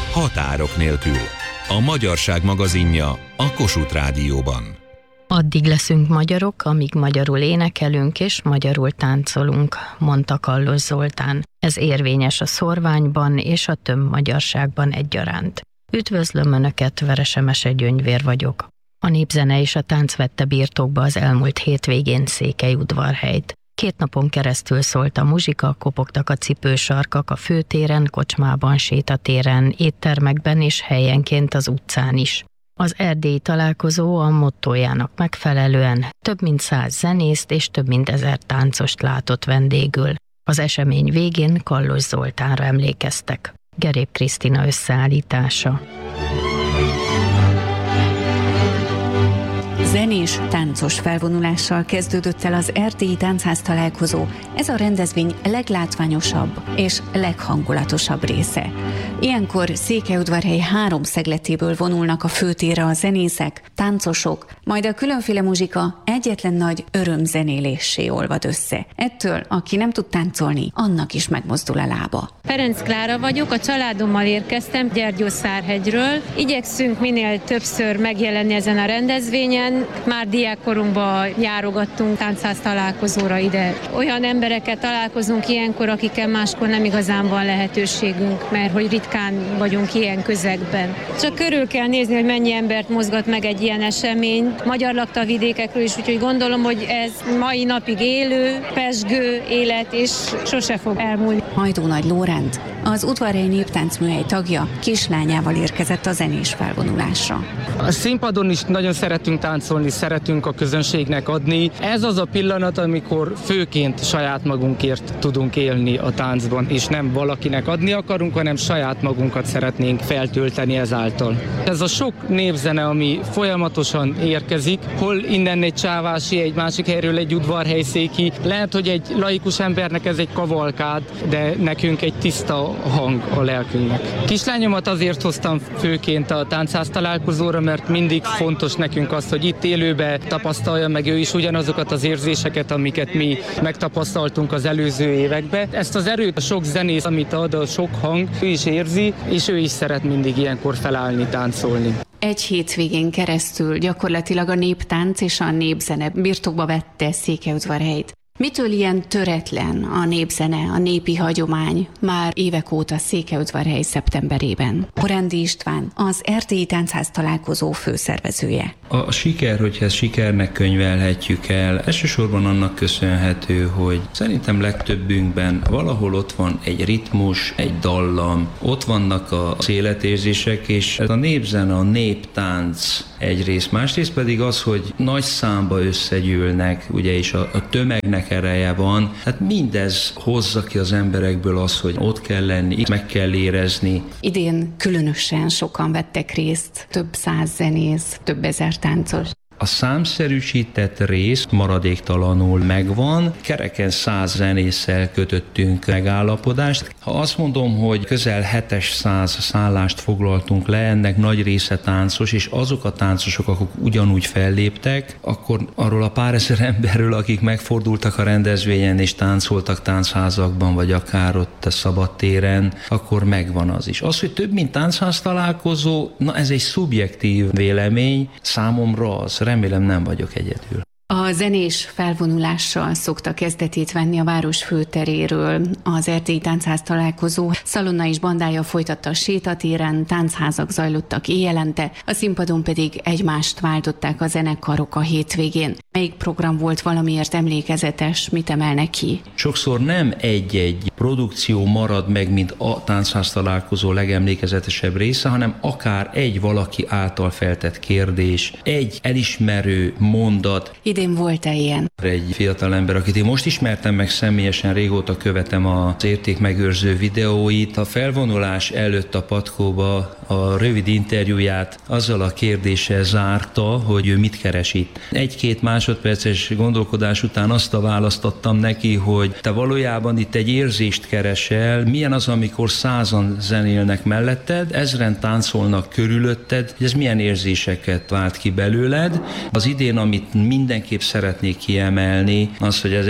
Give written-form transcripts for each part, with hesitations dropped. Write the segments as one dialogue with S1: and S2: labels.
S1: Határok nélkül. A Magyarság magazinja a Kossuth Rádióban.
S2: Addig leszünk magyarok, amíg magyarul énekelünk és magyarul táncolunk, mondta Kallos Zoltán. Ez érvényes a szorványban és a tömbmagyarságban egyaránt. Üdvözlöm Önöket, Verese Mese Gyöngyvér vagyok. A népzene és a tánc vette birtokba az elmúlt hétvégén Székelyudvarhelyt. 2 napon keresztül szólt a muzsika, kopogtak a cipősarkak a főtéren, kocsmában, sétatéren, éttermekben és helyenként az utcán is. Az erdélyi találkozó a mottójának megfelelően több mint 100 zenészt és több mint 1000 táncost látott vendégül. Az esemény végén Kallos Zoltánra emlékeztek. Gerép Krisztina összeállítása.
S3: Zenés, táncos felvonulással kezdődött el az erdélyi táncház találkozó. Ez a rendezvény leglátványosabb és leghangulatosabb része. Ilyenkor Székelyudvarhely 3 szegletéből vonulnak a főtérre a zenészek, táncosok, majd a különféle muzsika egyetlen nagy örömzenéléssé olvad össze. Ettől, aki nem tud táncolni, annak is megmozdul a lába.
S4: Ferenc Klára vagyok, a családommal érkeztem Gyergyószárhegyről. Igyekszünk minél többször megjelenni ezen a rendezvényen. Már diákkorunkban járogattunk táncház találkozóra ide. Olyan embereket találkozunk ilyenkor, akikkel máskor nem igazán van lehetőségünk, mert hogy ritkán vagyunk ilyen közegben. Csak körül kell nézni, hogy mennyi embert mozgat meg egy ilyen esemény. Magyar lakta vidékekről is, úgyhogy gondolom, hogy ez mai napig élő, pezsgő élet, és sose fog elmúlni.
S3: Hajdó Nagy Lóránt, az Udvarhelyi Néptáncműhely tagja, kislányával érkezett a zenés felvonulásra.
S5: A színpadon is nagyon szeretünk táncolni, szeretünk a közönségnek adni. Ez az a pillanat, amikor főként saját magunkért tudunk élni a táncban, és nem valakinek adni akarunk, hanem saját magunkat szeretnénk feltölteni ezáltal. Ez a sok népzene, ami folyamatosan érkezik, hol innen egy csávási, egy másik helyről egy udvarhelyszéki, lehet, hogy egy laikus embernek ez egy kavalkád, de nekünk egy tiszta hang a lelkünknek. Kislányomat azért hoztam főként a táncház találkozóra, mert mindig fontos nekünk az, hogy itt élőbe tapasztalja meg ő is ugyanazokat az érzéseket, amiket mi megtapasztaltunk az előző években. Ezt az erőt a sok zenész, amit ad, a sok hang, ő is érzi, és ő is szeret mindig ilyenkor felállni, táncolni.
S3: Egy hétvégén keresztül gyakorlatilag a néptánc és a népzene birtokba vette Székelyudvarhelyt. Mitől ilyen töretlen a népzene, a népi hagyomány már évek óta Székelyudvarhely szeptemberében? Horándi István, az erdélyi táncház találkozó főszervezője.
S6: A siker, hogyha ezt sikernek könyvelhetjük el, elsősorban annak köszönhető, hogy szerintem legtöbbünkben valahol ott van egy ritmus, egy dallam, ott vannak az életérzések, és a népzene, a néptánc egyrészt, másrészt pedig az, hogy nagy számba összegyűlnek, ugye, és a tömegnek ereje van. Hát mindez hozza ki az emberekből az, hogy ott kell lenni, meg kell érezni.
S3: Idén különösen sokan vettek részt, több 100 zenész, több 1000 táncos.
S6: A számszerűsített rész maradéktalanul megvan, kereken 100 zenésszel kötöttünk megállapodást. Ha azt mondom, hogy közel 700 szállást foglaltunk le, ennek nagy része táncos, és azok a táncosok, akik ugyanúgy felléptek, akkor arról a pár ezer emberről, akik megfordultak a rendezvényen és táncoltak táncházakban, vagy akár ott a szabadtéren, akkor megvan az is. Az, hogy több mint táncház találkozó, na ez egy szubjektív vélemény, számomra az. Remélem nem vagyok egyedül.
S3: A zenés felvonulással szokta kezdetét venni a város főteréről. Az erdélyi táncház találkozó Szalonna és bandája folytatta a sétatéren, táncházak zajlottak éjjelente, a színpadon pedig egymást váltották a zenekarok a hétvégén. Melyik program volt valamiért emlékezetes, mit emelnek ki?
S6: Sokszor nem egy-egy produkció marad meg, mint a táncház találkozó legemlékezetesebb része, hanem akár egy valaki által feltett kérdés, egy elismerő mondat.
S3: Idén volt-e ilyen?
S6: Egy fiatal ember, akit én most ismertem meg személyesen, régóta követem az értékmegőrző videóit. A felvonulás előtt a Patkóba a rövid interjúját azzal a kérdéssel zárta, hogy ő mit keres itt. 1-2 másodperces gondolkodás után azt a választ adtam neki, hogy te valójában itt egy érzést keresel, milyen az, amikor 100-an zenélnek melletted, 1000-en táncolnak körülötted, hogy ez milyen érzéseket vált ki belőled. Az idén, amit mindenképp szeretnék kiemelni, az, hogy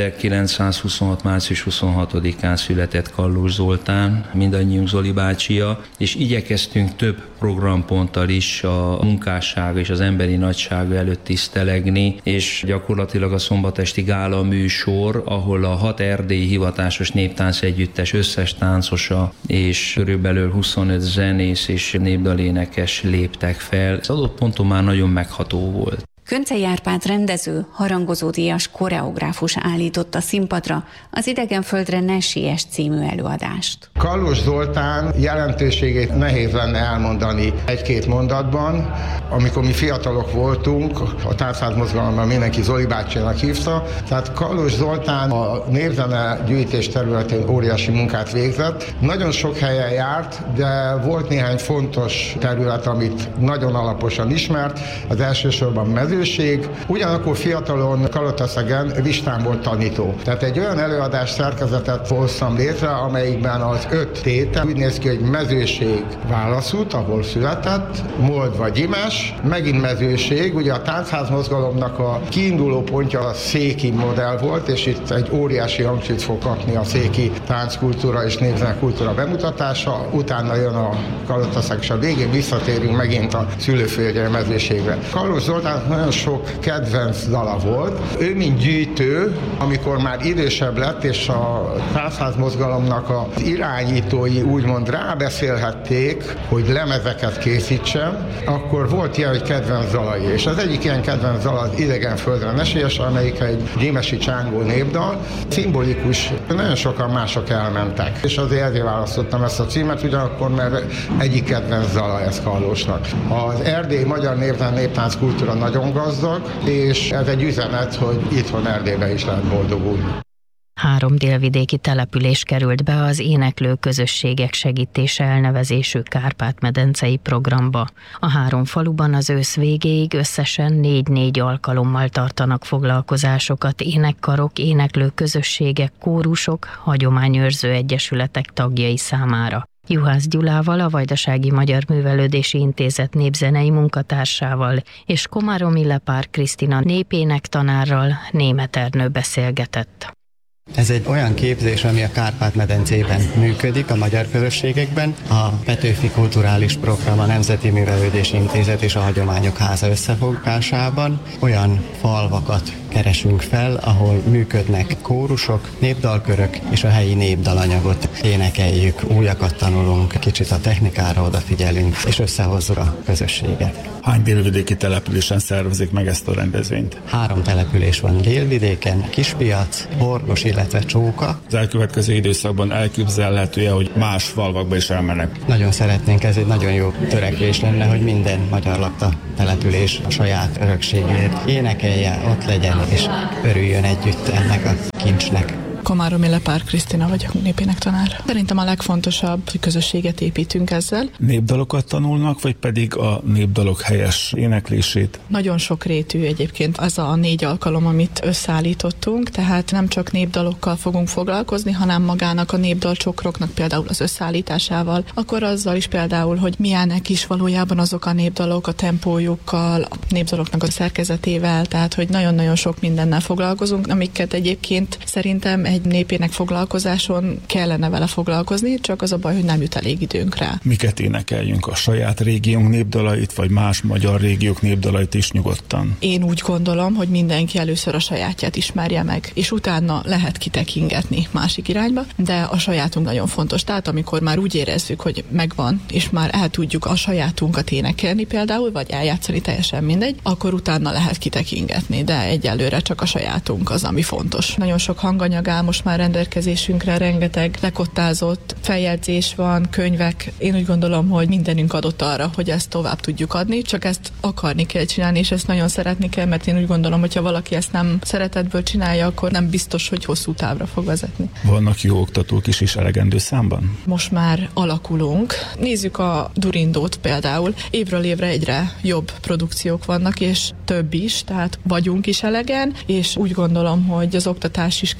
S6: 1926. március 26-án született Kallós Zoltán, mindannyiunk Zoli bácsia, és igyekeztünk több programponttal is a munkássága és az emberi nagysága előtt tisztelegni, és gyakorlatilag a szombatesti gála műsor, ahol a 6 erdélyi hivatásos néptánc együttes összes táncosa és körülbelül 25 zenész és népdalénekes léptek fel. Az adott ponton már nagyon megható volt.
S3: Köncei Árpád rendező, harangozódíjas koreográfus állította színpadra az Idegenföldre ne siess című előadást.
S7: Kallós Zoltán jelentőségét nehéz lenne elmondani egy-két mondatban. Amikor mi fiatalok voltunk, a táncház mozgalomban mindenki Zoli bácsinak hívta, tehát Kallós Zoltán a népzene gyűjtés területén óriási munkát végzett. Nagyon sok helyen járt, de volt néhány fontos terület, amit nagyon alaposan ismert. Az elsősorban mezőség, ugyanakkor fiatalon Kalotaszegen Vistán volt tanító. Tehát egy olyan előadás szerkezetet hoztam létre, amelyikben az 5 tétel úgy néz ki, hogy mezőség Válaszút, ahol született, Moldva Gyimes, megint mezőség, ugye a táncház mozgalomnak a kiinduló pontja a széki modell volt, és itt egy óriási hangsúlyt fog kapni a széki tánckultúra és népzenekultúra bemutatása, utána jön a Kalotaszeg, és a végén visszatérünk megint a szülőföldjei mezőségre. Kallós Zoltán nagyon sok kedvenc dala volt. Ő, mint gyűjtő, amikor már idősebb lett, és a táncház mozgalomnak az irányítói úgymond rábeszélhették, hogy lemezeket készítsen, akkor volt ilyen, hogy kedvenc dalai. És az egyik ilyen kedvenc dal az Idegenföldre ne siess, amelyik egy gyémesi csángó népdal. Szimbolikus, nagyon sokan mások elmentek. És azért választottam ezt a címet, ugyanakkor, mert egyik kedvenc dala ez Kallósnak. Az erdélyi magyar néptánc kultúra nagyon gazdag, és ez egy üzenet, hogy itthon Erdélyben is lehet boldogulni.
S2: 3 délvidéki település került be az Éneklő Közösségek Segítése elnevezésű Kárpát-medencei programba. A 3 faluban az ősz végéig összesen 4 alkalommal tartanak foglalkozásokat énekkarok, éneklő közösségek, kórusok, hagyományőrző egyesületek tagjai számára. Juhász Gyulával, a Vajdasági Magyar Művelődési Intézet népzenei munkatársával és Komáromi Lepár Krisztina népénektanárral Németh Ernő beszélgetett.
S8: Ez egy olyan képzés, ami a Kárpát-medencében működik, a magyar közösségekben. A Petőfi Kulturális Program, a Nemzeti Művelődési Intézet és a Hagyományok Háza összefogásában olyan falvakat keresünk fel, ahol működnek kórusok, népdalkörök, és a helyi népdalanyagot énekeljük, újakat tanulunk, kicsit a technikára odafigyelünk, és összehozzuk a közösséget.
S9: Hány délvidéki településen szervezik meg ezt a rendezvényt?
S8: 3 település van délvidéken, Kispiac, Horgos, illetve Csóka.
S9: Az elkövetkező időszakban elképzelhető-e, hogy más falvakba is elmennek?
S8: Nagyon szeretnénk, ez egy nagyon jó törekvés lenne, hogy minden magyar lakta település a saját örökségét énekelje, ott legyen, és örüljön együtt ennek a kincsnek.
S10: Komáromi Lepár Krisztina vagyok, népénektanár. Szerintem a legfontosabb, hogy közösséget építünk ezzel.
S9: Népdalokat tanulnak, vagy pedig a népdalok helyes éneklését?
S10: Nagyon sokrétű egyébként az a 4 alkalom, amit összeállítottunk, tehát nem csak népdalokkal fogunk foglalkozni, hanem magának a népdalcsokroknak például az összeállításával, akkor azzal is például, hogy milyenek is valójában azok a népdalok, a tempójukkal, a népdaloknak a szerkezetével, tehát hogy nagyon-nagyon sok mindennel foglalkozunk, amiket egyébként szerintem egy népének foglalkozáson kellene vele foglalkozni, csak az a baj, hogy nem jut elég időnk rá.
S9: Miket énekeljünk? A saját régiónk népdalait, vagy más magyar régiók népdalait is nyugodtan?
S10: Én úgy gondolom, hogy mindenki először a sajátját ismerje meg, és utána lehet kitekingetni másik irányba, de a sajátunk nagyon fontos. Tehát amikor már úgy érezzük, hogy megvan, és már el tudjuk a sajátunkat énekelni például, vagy eljátszani, teljesen mindegy, akkor utána lehet kitekingetni, de egyelőre csak a sajátunk az, ami fontos. Nagyon sok hanganyag áll most már rendelkezésünkre, rengeteg lekottázott feljegyzés van, könyvek. Én úgy gondolom, hogy mindenünk adott arra, hogy ezt tovább tudjuk adni, csak ezt akarni kell csinálni, és ezt nagyon szeretni kell, mert én úgy gondolom, hogy ha valaki ezt nem szeretetből csinálja, akkor nem biztos, hogy hosszú távra fog vezetni.
S9: Vannak jó oktatók is elegendő számban?
S10: Most már alakulunk. Nézzük a Durindót például. Évről évre egyre jobb produkciók vannak, és több is, tehát vagyunk is elegen, és úgy gondolom, hogy az oktatás is kellőképpen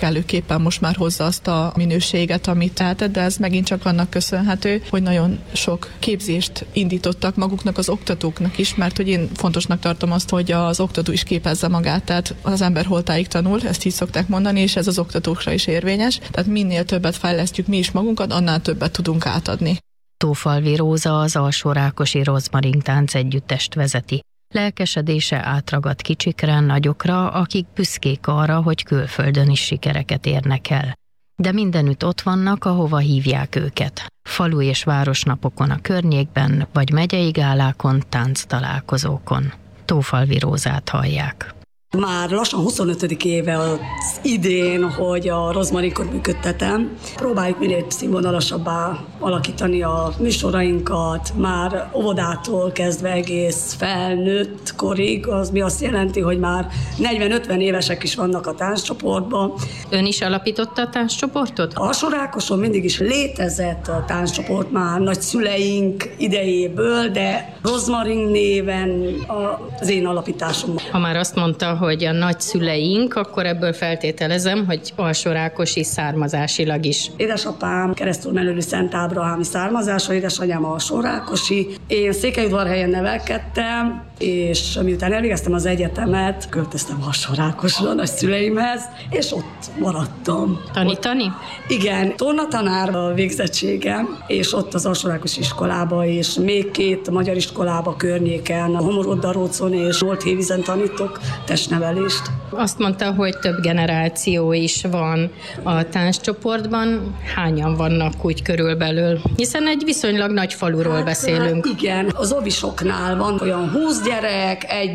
S10: tulajdonképpen most már hozza azt a minőséget, amit tehetett, de ez megint csak annak köszönhető, hogy nagyon sok képzést indítottak maguknak az oktatóknak is, mert hogy én fontosnak tartom azt, hogy az oktató is képezze magát, tehát az ember holtáig tanul, ezt így szokták mondani, és ez az oktatókra is érvényes, tehát minél többet fejlesztjük mi is magunkat, annál többet tudunk átadni.
S2: Tófalvi Róza az Alsórákosi Rozmarin Tánc Együttest vezeti. Lelkesedése átragad kicsikre, nagyokra, akik büszkék arra, hogy külföldön is sikereket érnek el. De mindenütt ott vannak, ahova hívják őket. Falu és városnapokon a környékben, vagy megyei gálákon, tánctalálkozókon. Tófalvi Rózát hallják.
S11: Már lassan 25. éve az idén, hogy a Rozmarinkot működtetem. Próbáljuk minél színvonalasabbá alakítani a műsorainkat, már óvodától kezdve egész felnőtt korig, az mi azt jelenti, hogy már 40-50 évesek is vannak a tánccsoportban.
S2: Ön is alapította a tánccsoportot?
S11: Alsórákoson mindig is létezett a tánccsoport már nagyszüleink idejéből, de Rozmarin néven az én alapításom.
S2: Ha már azt mondta, hogy a nagyszüleink, akkor ebből feltételezem, hogy alsórákosi származásilag is.
S11: Édesapám keresztülmenői Szent Ábrahámi származású, édesanyám alsórákosi. Én Székelyudvarhelyen nevelkedtem, és miután elvégeztem az egyetemet, költöztem Alsórákosra nagyszüleimhez, és ott maradtam.
S2: Tanítani?
S11: Igen, tornatanár a végzettségem, és ott az Alsórákosi iskolába, és még 2 magyar iskolába környéken, a Homoroddarócon és Olthévízen tanítok testnevelést.
S2: Azt mondta, hogy több generáció is van a tánccsoportban. Hányan vannak úgy körülbelül? Hiszen egy viszonylag nagy faluról beszélünk.
S11: Igen, az ovisoknál van olyan 20 gyerek, 1-4,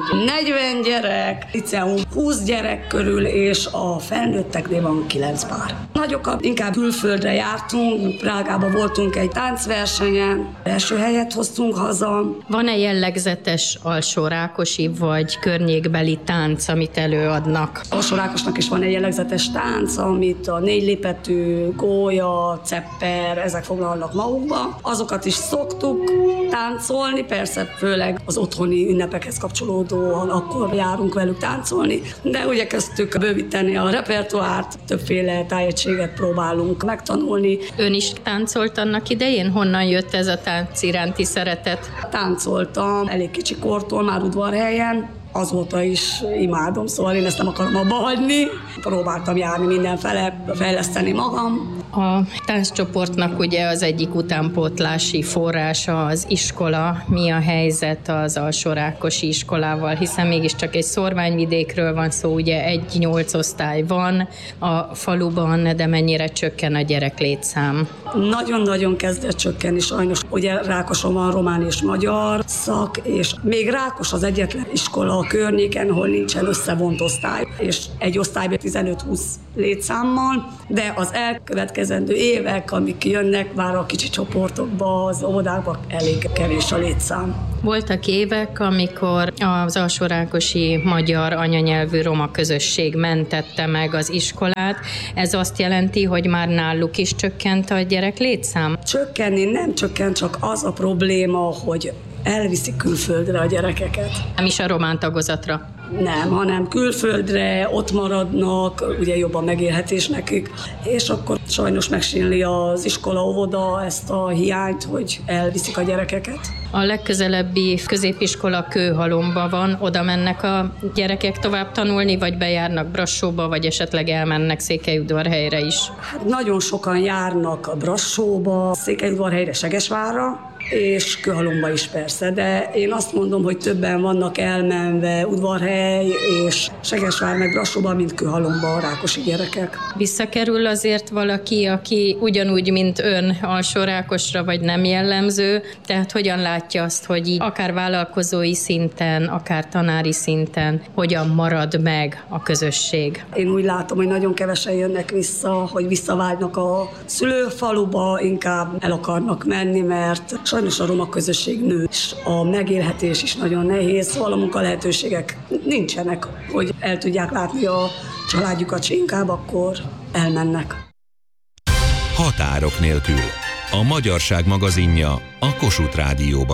S11: 40 gyerek, liceum 20 gyerek körül, és a felnőtteknél van 9 pár. Nagyokat inkább külföldre jártunk, Prágában voltunk egy táncversenyen, első helyet hoztunk haza.
S2: Van-e jellegzetes alsórákosi vagy környékbeli tánc, amit előadnak?
S11: Alsórákosnak is van egy jellegzetes tánc, amit a 4 lépetű, gólya, cepper, ezek foglalnak magukba. Azokat is szoktuk táncolni, persze főleg az otthoni ünnepekhez kapcsolódóan akkor járunk velük táncolni, de ugye kezdtük bővíteni a repertoárt, többféle tájegységet próbálunk megtanulni.
S2: Ön is táncolt annak idején? Honnan jött ez a tánc iránti szeretet?
S11: Táncoltam elég kicsi kortól, már Udvarhelyen, azóta is imádom, szóval én ezt nem akarom abba hagyni. Próbáltam járni mindenfele, fejleszteni magam.
S2: A tánccsoportnak ugye az egyik utánpótlási forrása az iskola. Mi a helyzet az alsórákosi iskolával, hiszen mégiscsak egy szórványvidékről van szó, ugye 1-8 osztály van a faluban, de mennyire csökken a gyereklétszám?
S11: Nagyon-nagyon kezdett csökkenni sajnos. Ugye Rákoson van román és magyar szak, és még Rákos az egyetlen iskola a környéken, ahol nincsen összevont osztály, és egy osztályban 15-20 létszámmal, de az elkövetkezendő évek, amik jönnek már a kicsi csoportokba, az óvodákba, elég kevés a létszám.
S2: Voltak évek, amikor az alsórákosi magyar anyanyelvű roma közösség mentette meg az iskolát. Ez azt jelenti, hogy már náluk is csökkent a gyerek létszám?
S11: Csökkenni nem csökkent, csak az a probléma, hogy elviszik külföldre a gyerekeket.
S2: Nem is a román tagozatra?
S11: Nem, hanem külföldre, ott maradnak, ugye jobban megélhetés nekik, és akkor sajnos megsínli az iskola, óvoda ezt a hiányt, hogy elviszik a gyerekeket.
S2: A legközelebbi középiskola Kőhalomba van, oda mennek a gyerekek tovább tanulni, vagy bejárnak Brassóba, vagy esetleg elmennek Székelyudvarhelyre is?
S11: Hát nagyon sokan járnak a Brassóba, Székelyudvarhelyre, Segesvárra, és Kőhalomba is persze, de én azt mondom, hogy többen vannak elmenve Udvarhely és Segesvár meg Brassóba, mint Kőhalomba a rákosi gyerekek.
S2: Visszakerül azért valaki, aki ugyanúgy, mint ön alsórákosra, vagy nem jellemző, tehát hogyan látja azt, hogy így akár vállalkozói szinten, akár tanári szinten hogyan marad meg a közösség?
S11: Én úgy látom, hogy nagyon kevesen jönnek vissza, hogy visszavágynak a szülőfaluba, inkább el akarnak menni, mert sajnos a roma közösség nő, és a megélhetés is nagyon nehéz, szóval a munkalehetőségek nincsenek, hogy el tudják látni a családjukat, és inkább akkor elmennek.
S1: Határok nélkül. A Magyarság magazinja a Kossuth Rádióban.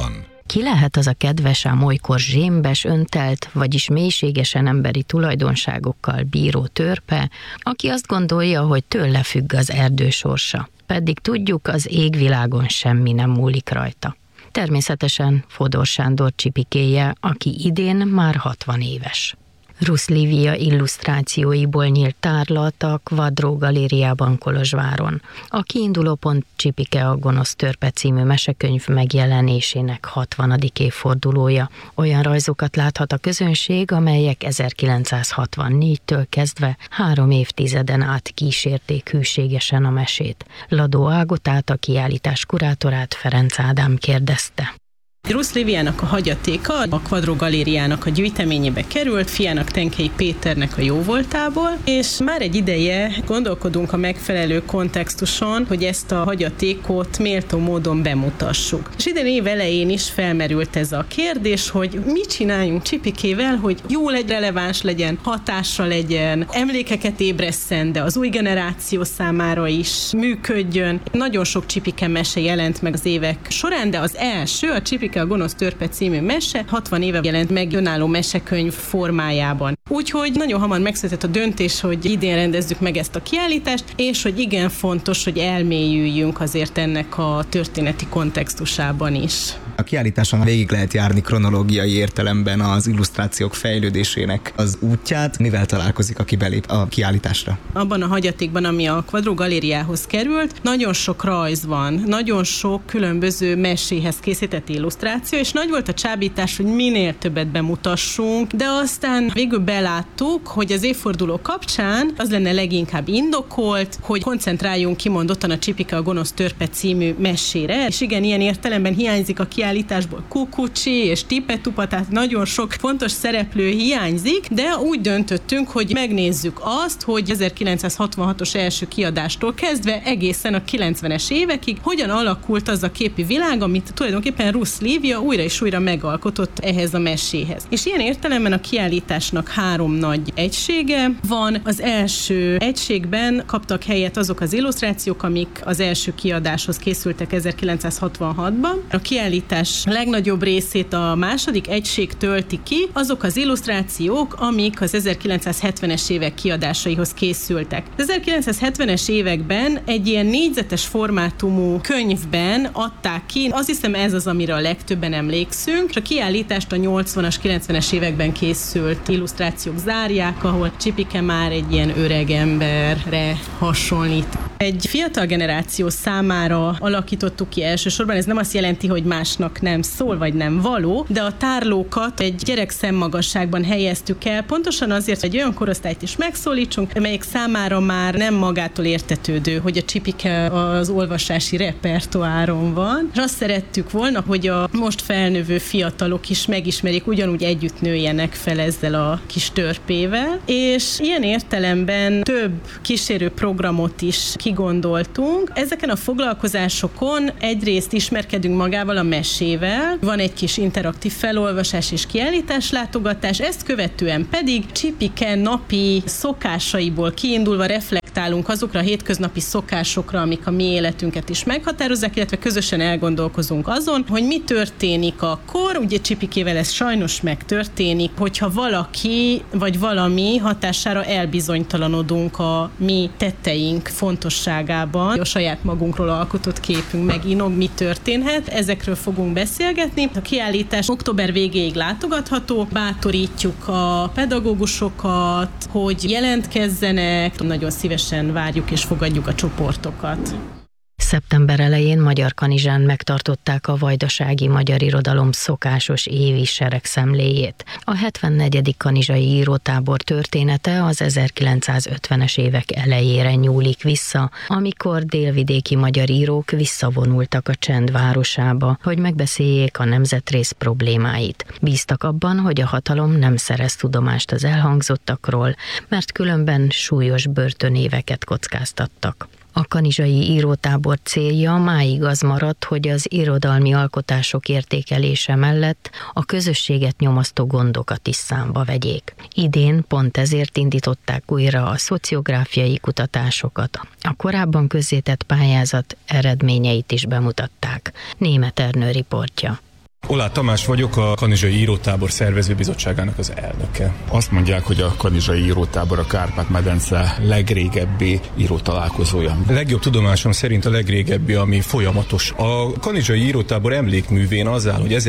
S2: Ki lehet az a kedves, ám olykor zsémbes, öntelt, vagyis mélységesen emberi tulajdonságokkal bíró törpe, aki azt gondolja, hogy tőle függ az erdő sorsa. Pedig tudjuk, az égvilágon semmi nem múlik rajta. Természetesen Fodor Sándor csipikéje, aki idén már 60 éves. Rusz Lívia illusztrációiból nyílt tárlat a Quadro galériában Kolozsváron. A kiinduló pont Csipike a gonosz törpe című mesekönyv megjelenésének 60. évfordulója. Olyan rajzokat láthat a közönség, amelyek 1964-től kezdve 3 évtizeden át kísérték hűségesen a mesét. Ladó Ágotát, a kiállítás kurátorát Ferenc Ádám kérdezte.
S12: Rusz Líviának a hagyatéka a Quadro galériának a gyűjteményébe került, fiának, Tenkei Péternek a jóvoltából, és már egy ideje gondolkodunk a megfelelő kontextuson, hogy ezt a hagyatékot méltó módon bemutassuk. És idén év elején is felmerült ez a kérdés, hogy mit csináljunk Csipikével, hogy jó legyen, releváns legyen, hatása legyen, emlékeket ébresszen, de az új generáció számára is működjön. Nagyon sok Csipike mese jelent meg az évek során, de az első, a Csipike a gonosz törpe című mese 60 éve jelent meg önálló mesekönyv formájában. Úgyhogy nagyon hamar megszületett a döntés, hogy idén rendezzük meg ezt a kiállítást, és hogy igen fontos, hogy elmélyüljünk azért ennek a történeti kontextusában is.
S13: A kiállításon végig lehet járni kronológiai értelemben az illusztrációk fejlődésének az útját. Mivel találkozik, aki belép a kiállításra?
S12: Abban a hagyatékban, ami a Quadro galériához került, nagyon sok rajz van, nagyon sok különböző meséhez készített illusztráció, és nagy volt a csábítás, hogy minél többet bemutassunk, de aztán végül beláttuk, hogy az évforduló kapcsán az lenne leginkább indokolt, hogy koncentráljunk kimondottan a Csipike a gonosz törpe című mesére, és igen, ilyen értelemben hiányzik a kiállításból Kukucsi és Tipetupa, tehát nagyon sok fontos szereplő hiányzik, de úgy döntöttünk, hogy megnézzük azt, hogy 1966-os első kiadástól kezdve egészen a 90-es évekig hogyan alakult az a képi világ, amit tulajdonképpen Rusz Lívia újra és újra megalkotott ehhez a meséhez. És ilyen értelemben a kiállításnak 3 nagy egysége van. Az első egységben kaptak helyet azok az illusztrációk, amik az első kiadáshoz készültek 1966-ban. A kiállítás legnagyobb részét a második egység tölti ki, azok az illusztrációk, amik az 1970-es évek kiadásaihoz készültek. Az 1970-es években egy ilyen négyzetes formátumú könyvben adták ki, azt hiszem ez az, amire a legtöbben emlékszünk, és a kiállítást a 80-as, 90-es években készült illusztrációk zárják, ahol Csipike már egy ilyen öreg emberre hasonlít. Egy fiatal generáció számára alakítottuk ki elsősorban, ez nem azt jelenti, hogy másnak nem szól, vagy nem való, de a tárlókat egy gyerek szemmagasságban helyeztük el, pontosan azért, hogy olyan korosztályt is megszólítsunk, amelyek számára már nem magától értetődő, hogy a Csipike az olvasási repertoáron van. És azt szerettük volna, hogy a most felnövő fiatalok is megismerik, ugyanúgy együtt nőjenek fel ezzel a kis törpével, és ilyen értelemben több kísérő programot is kigondoltunk. Ezeken a foglalkozásokon egyrészt ismerkedünk magával a mesével, van egy kis interaktív felolvasás és kiállításlátogatás, ezt követően pedig Csipike napi szokásaiból kiindulva reflektálunk azokra a hétköznapi szokásokra, amik a mi életünket is meghatározzák, illetve közösen elgondolkozunk azon, hogy mi történik akkor, ugye Csipikével ez sajnos megtörténik, hogyha valaki vagy valami hatására elbizonytalanodunk a mi tetteink fontosságában, a saját magunkról alkotott képünk meginog, mi történhet, ezekről fogunk beszélgetni. A kiállítás október végéig látogatható, bátorítjuk a pedagógusokat, hogy jelentkezzenek, nagyon szívesen várjuk és fogadjuk a csoportokat.
S2: Szeptember elején Magyarkanizsán megtartották a vajdasági magyar irodalom szokásos évi seregszemléjét. A 74. kanizsai írótábor története az 1950-es évek elejére nyúlik vissza, amikor délvidéki magyar írók visszavonultak a csend városába, hogy megbeszéljék a nemzetrész problémáit. Bíztak abban, hogy a hatalom nem szerez tudomást az elhangzottakról, mert különben súlyos börtönéveket kockáztattak. A kanizsai írótábor célja máig az maradt, hogy az irodalmi alkotások értékelése mellett a közösséget nyomasztó gondokat is számba vegyék. Idén pont ezért indították újra a szociográfiai kutatásokat. A korábban közzétett pályázat eredményeit is bemutatták. Németh Ernő riportja.
S14: Oláh Tamás vagyok, a Kanizsai Írótábor szervezőbizottságának az elnöke.
S9: Azt mondják, hogy a Kanizsai Írótábor a Kárpát-medence legrégebbi írótalálkozója.
S14: A legjobb tudomásom szerint a legrégebbi, ami folyamatos. A Kanizsai Írótábor emlékművén az áll, hogy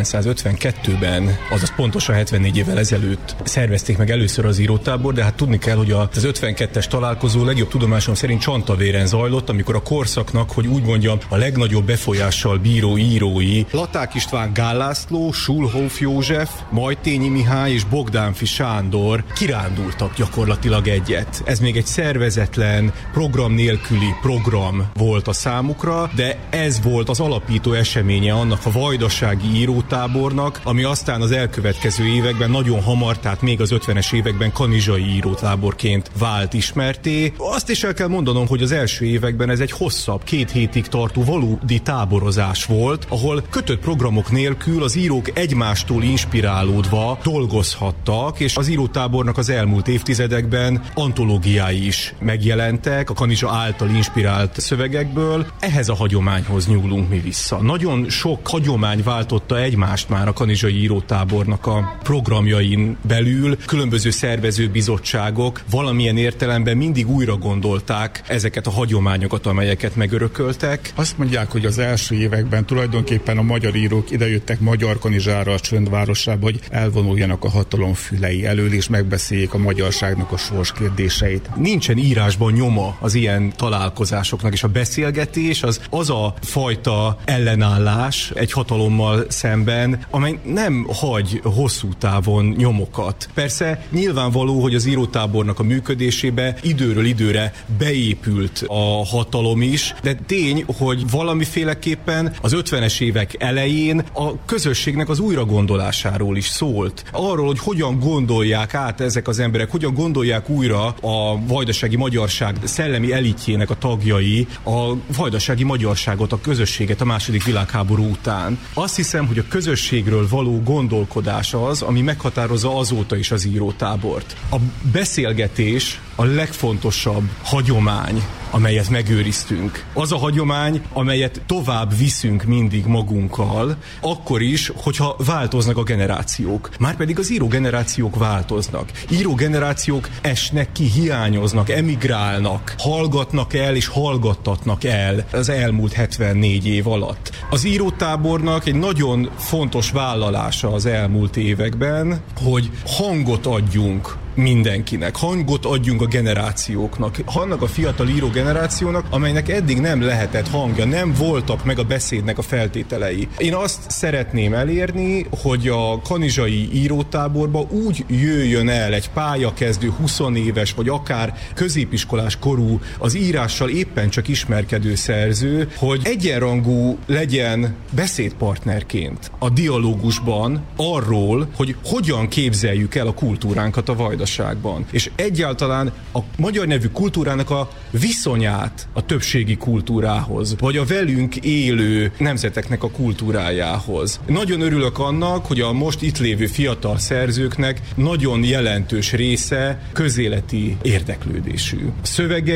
S14: 1952-ben, azaz pontosan 74 évvel ezelőtt szervezték meg először az írótábor, de hát tudni kell, hogy az 52-es találkozó legjobb tudomásom szerint Csantavéren zajlott, amikor a korszaknak, hogy úgy mondjam, a legnagyobb befolyással bíró írói Laták István Gál László, Schulhoff József, Majtényi Mihály és Bogdánfi Sándor kirándultak gyakorlatilag egyet. Ez még egy szervezetlen, program nélküli program volt a számukra, de ez volt az alapító eseménye annak a vajdasági írótábornak, ami aztán az elkövetkező években nagyon hamar, tehát még az 50-es években kanizsai írótáborként vált ismerté. Azt is el kell mondanom, hogy az első években ez egy hosszabb, 2 hétig tartó valódi táborozás volt, ahol kötött programok nélkül az írók egymástól inspirálódva dolgozhattak, és az írótábornak az elmúlt évtizedekben antológiái is megjelentek a kanizsa által inspirált szövegekből. Ehhez a hagyományhoz nyúlunk mi vissza. Nagyon sok hagyomány váltotta egymást már a kanizsai írótábornak a programjain belül. Különböző szervezőbizottságok valamilyen értelemben mindig újra gondolták ezeket a hagyományokat, amelyeket megörököltek.
S9: Azt mondják, hogy az első években tulajdonképpen a magyar írók idejöttek Magyar Kanizsára, a Csöndvárosába, hogy elvonuljanak a hatalom fülei elől, és megbeszéljék a magyarságnak a sorskérdéseit.
S14: Nincsen írásban nyoma az ilyen találkozásoknak, és a beszélgetés az a fajta ellenállás egy hatalommal szemben, amely nem hagy hosszú távon nyomokat. Persze nyilvánvaló, hogy az írótábornak a működésébe időről időre beépült a hatalom is, de tény, hogy valamiféleképpen az 50-es évek elején a közösségnek az újragondolásáról is szólt. Arról, hogy hogyan gondolják át ezek az emberek, hogyan gondolják újra a vajdasági magyarság szellemi elitjének a tagjai a vajdasági magyarságot, a közösséget a II. Világháború után. Azt hiszem, hogy a közösségről való gondolkodás az, ami meghatározza azóta is az írótábort. A beszélgetés a legfontosabb hagyomány, amelyet megőriztünk. Az a hagyomány, amelyet tovább viszünk mindig magunkkal, akkor is, hogyha változnak a generációk. Márpedig az írógenerációk változnak. Írógenerációk esnek ki, hiányoznak, emigrálnak, hallgatnak el és hallgattatnak el az elmúlt 74 év alatt. Az írótábornak egy nagyon fontos vállalása az elmúlt években, hogy hangot adjunk mindenkinek, hangot adjunk a generációknak, annak a fiatal író generációnak, amelynek eddig nem lehetett hangja, nem voltak meg a beszédnek a feltételei. Én azt szeretném elérni, hogy a kanizsai írótáborba úgy jöjjön el egy pályakezdő 20 éves, vagy akár középiskolás korú, az írással éppen csak ismerkedő szerző, hogy egyenrangú legyen beszédpartnerként a dialógusban arról, hogy hogyan képzeljük el a kultúránkat a Vajdaságban. És egyáltalán a magyar nyelvű kultúrának a viszonyát a többségi kultúrához, vagy a velünk élő nemzeteknek a kultúrájához. Nagyon örülök annak, hogy a most itt lévő fiatal szerzőknek nagyon jelentős része közéleti érdeklődésű. Szövege